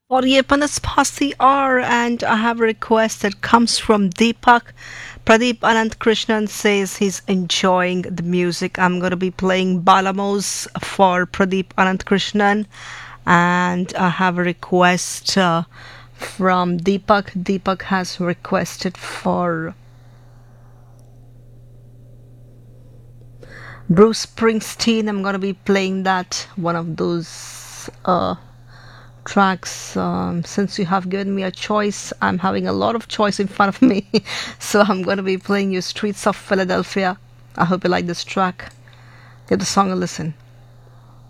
48 minutes past the hour, and I have a request that comes from Deepak. Pradeep Anant Krishnan says he's enjoying the music. I'm going to be playing Balamos for Pradeep Anant Krishnan, and I have a request from Deepak. Deepak has requested for Bruce Springsteen. I'm going to be playing that, one of those tracks. Since you have given me a choice, I'm having a lot of choice in front of me. So I'm going to be playing you Streets of Philadelphia. I hope you like this track. Give the song a listen.